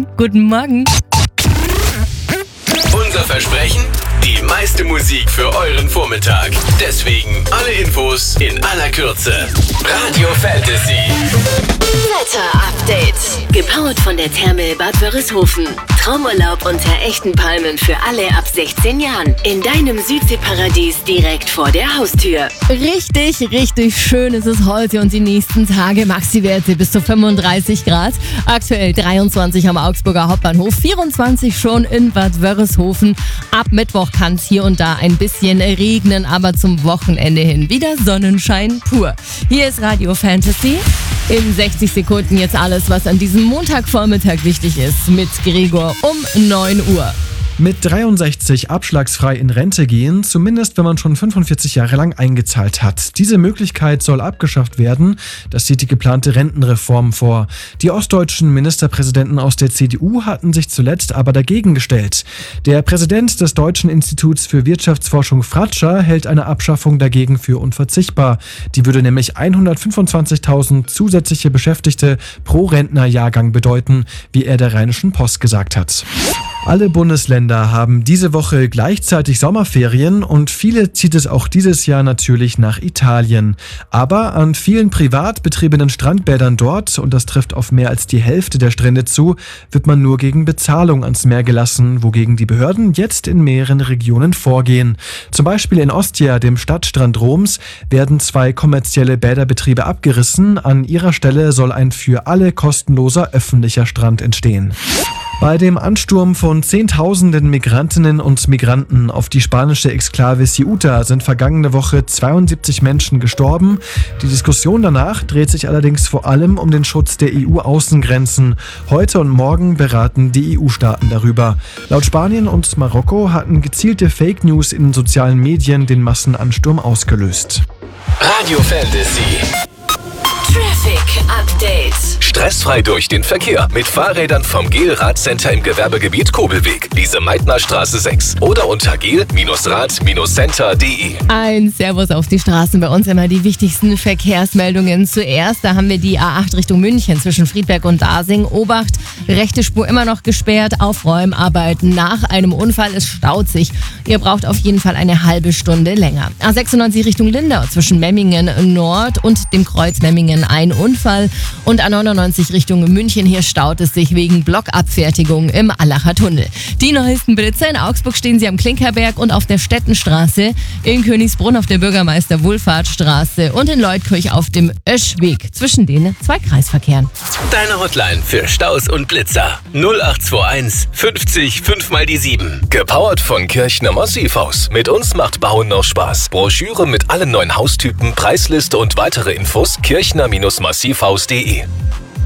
Guten Morgen. Unser Versprechen? Die meiste Musik für euren Vormittag. Deswegen alle Infos in aller Kürze. Radio Fantasy. Wetter-Update. Gepowert von der Therme Bad Wörishofen. Traumurlaub unter echten Palmen für alle ab 16 Jahren. In deinem Südseeparadies direkt vor der Haustür. Richtig schön ist es heute und die nächsten Tage. Maxi-Werte bis zu 35 Grad. Aktuell 23 am Augsburger Hauptbahnhof, 24 schon in Bad Wörishofen. Ab Mittwoch kann es hier und da ein bisschen regnen, aber zum Wochenende hin wieder Sonnenschein pur. Hier ist Radio Fantasy. In 60 Sekunden jetzt alles, was an diesem Montagvormittag wichtig ist, mit Gregor um 9 Uhr. Mit 63 abschlagsfrei in Rente gehen, zumindest wenn man schon 45 Jahre lang eingezahlt hat. Diese Möglichkeit soll abgeschafft werden. Das sieht die geplante Rentenreform vor. Die ostdeutschen Ministerpräsidenten aus der CDU hatten sich zuletzt aber dagegen gestellt. Der Präsident des Deutschen Instituts für Wirtschaftsforschung Fratscher hält eine Abschaffung dagegen für unverzichtbar. Die würde nämlich 125.000 zusätzliche Beschäftigte pro Rentnerjahrgang bedeuten, wie er der Rheinischen Post gesagt hat. Alle Bundesländer haben diese Woche gleichzeitig Sommerferien und viele zieht es auch dieses Jahr natürlich nach Italien. Aber an vielen privat betriebenen Strandbädern dort, und das trifft auf mehr als die Hälfte der Strände zu, wird man nur gegen Bezahlung ans Meer gelassen, wogegen die Behörden jetzt in mehreren Regionen vorgehen. Zum Beispiel in Ostia, dem Stadtstrand Roms, werden 2 kommerzielle Bäderbetriebe abgerissen. An ihrer Stelle soll ein für alle kostenloser öffentlicher Strand entstehen. Bei dem Ansturm von Zehntausenden Migrantinnen und Migranten auf die spanische Exklave Ceuta sind vergangene Woche 72 Menschen gestorben. Die Diskussion danach dreht sich allerdings vor allem um den Schutz der EU-Außengrenzen. Heute und morgen beraten die EU-Staaten darüber. Laut Spanien und Marokko hatten gezielte Fake News in den sozialen Medien den Massenansturm ausgelöst. Radio Fantasy. Traffic Update. Stressfrei durch den Verkehr mit Fahrrädern vom GEL-Radcenter im Gewerbegebiet Kobelweg, Lise-Meitner-Straße 6 oder unter gel-rad-center.de. Ein Servus auf die Straßen. Bei uns immer die wichtigsten Verkehrsmeldungen. Zuerst, da haben wir die A8 Richtung München zwischen Friedberg und Dasing. Obacht, rechte Spur immer noch gesperrt. Aufräumarbeiten nach einem Unfall. Es staut sich. Ihr braucht auf jeden Fall eine halbe Stunde länger. A96 Richtung Lindau zwischen Memmingen Nord und dem Kreuz Memmingen ein Unfall. Und A99 Richtung München, hier staut es sich wegen Blockabfertigung im Allacher Tunnel. Die neuesten Blitze in Augsburg stehen sie am Klinkerberg und auf der Stettenstraße, in Königsbrunn auf der Bürgermeister-Wohlfahrtsstraße und in Leutkirch auf dem Öschweg, zwischen den 2 Kreisverkehren. Deine Hotline für Staus und Blitzer 0821 50 5 mal die 7. Gepowert von Kirchner Massivhaus. Mit uns macht Bauen noch Spaß. Broschüre mit allen neuen Haustypen, Preisliste und weitere Infos kirchner-massivhaus.de.